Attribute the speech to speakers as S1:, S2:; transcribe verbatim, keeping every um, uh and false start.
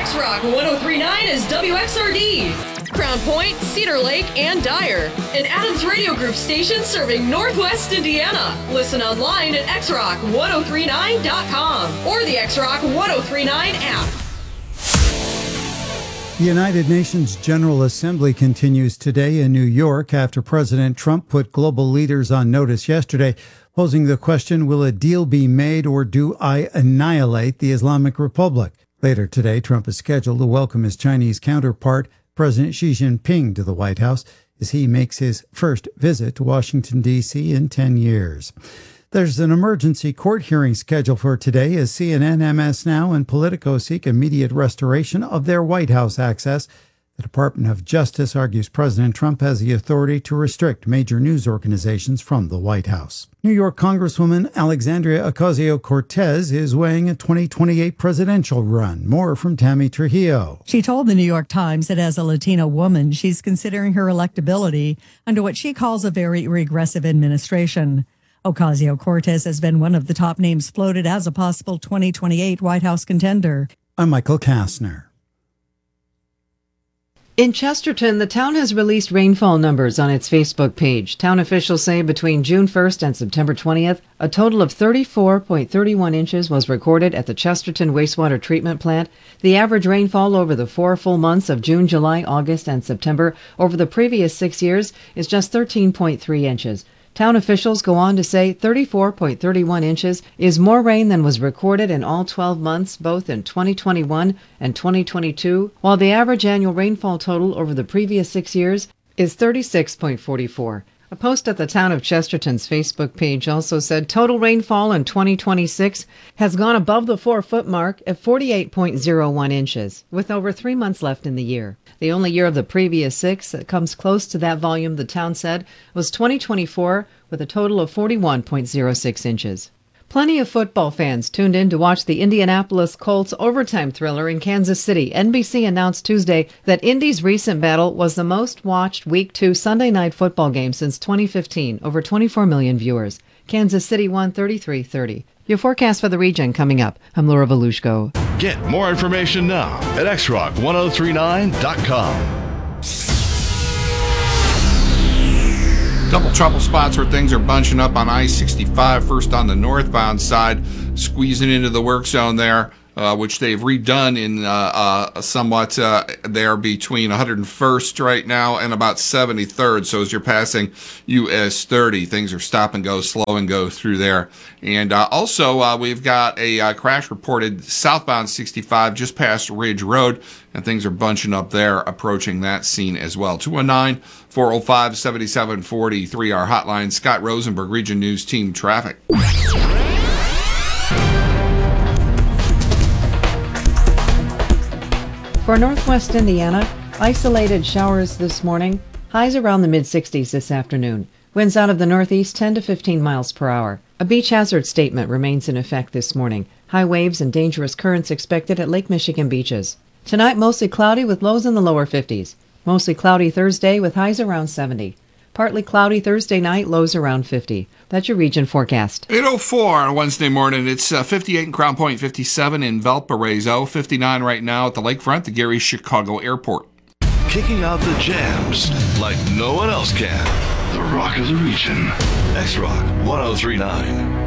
S1: X-Rock one oh three point nine is W X R D. Crown Point, Cedar Lake, and Dyer. An Adams Radio Group station serving Northwest Indiana. Listen online at x rock ten thirty-nine dot com or the X-Rock ten thirty-nine app.
S2: The United Nations General Assembly continues today in New York after President Trump put global leaders on notice yesterday, posing the question, will a deal be made or do I annihilate the Islamic Republic? Later today, Trump is scheduled to welcome his Chinese counterpart, President Xi Jinping, to the White House as he makes his first visit to Washington, D C in ten years. There's an emergency court hearing scheduled for today as C N N, M S Now, and Politico seek immediate restoration of their White House access. The Department of Justice argues President Trump has the authority to restrict major news organizations from the White House. New York Congresswoman Alexandria Ocasio-Cortez is weighing a twenty twenty-eight presidential run. More from Tammy Trujillo.
S3: She told the New York Times that as a Latina woman, she's considering her electability under what she calls a very regressive administration. Ocasio-Cortez has been one of the top names floated as a possible twenty twenty-eight White House contender.
S2: I'm Michael Kastner.
S4: In Chesterton, the town has released rainfall numbers on its Facebook page. Town officials say between June first and September twentieth, a total of thirty-four point three one inches was recorded at the Chesterton Wastewater Treatment Plant. The average rainfall over the four full months of June, July, August, and September over the previous six years is just thirteen point three inches. Town officials go on to say thirty-four point three one inches is more rain than was recorded in all twelve months, both in twenty twenty-one and twenty twenty-two, while the average annual rainfall total over the previous six years is thirty-six point four four. A post at the Town of Chesterton's Facebook page also said total rainfall in twenty twenty-six has gone above the four-foot mark at forty-eight point oh one inches, with over three months left in the year. The only year of the previous six that comes close to that volume, the town said, was twenty twenty-four, with a total of forty-one point oh six inches. Plenty of football fans tuned in to watch the Indianapolis Colts overtime thriller in Kansas City. N B C announced Tuesday that Indy's recent battle was the most watched Week two Sunday night football game since twenty fifteen, over twenty-four million viewers. Kansas City won thirty-three thirty. Your forecast for the region coming up. I'm Laura Volushko.
S5: Get more information now at x rock ten thirty-nine dot com.
S6: Double trouble spots where things are bunching up on I sixty-five, first on the northbound side, squeezing into the work zone there, uh, which they've redone in uh, uh, somewhat uh, there between one hundred first right now and about seventy-third. So as you're passing U S thirty, things are stop and go, slow and go through there. And uh, also, uh, we've got a uh, crash reported southbound sixty-five just past Ridge Road, and things are bunching up there approaching that scene as well. two one nine, four oh five, seven seven four three, our hotline. Scott Rosenberg, Region News Team Traffic.
S4: For Northwest Indiana, isolated showers this morning, highs around the mid-sixties this afternoon. Winds out of the northeast ten to fifteen miles per hour. A beach hazard statement remains in effect this morning. High waves and dangerous currents expected at Lake Michigan beaches. Tonight, mostly cloudy with lows in the lower fifties. Mostly cloudy Thursday with highs around seventy. Partly cloudy Thursday night, lows around fifty. That's your region forecast.
S6: eight oh four on Wednesday morning. It's uh, fifty-eight in Crown Point, fifty-seven in Valparaiso, fifty-nine right now at the lakefront, the Gary Chicago Airport.
S5: Kicking out the jams like no one else can. The Rock of the Region. X-Rock ten thirty-nine.